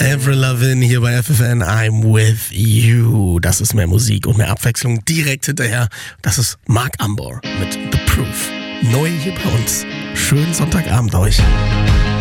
Avril Lavigne hier bei FFN, I'm with you. Das ist mehr Musik und mehr Abwechslung direkt hinterher. Das ist Mark Ambor mit The Proof. Neu hier bei uns. Schönen Sonntagabend euch.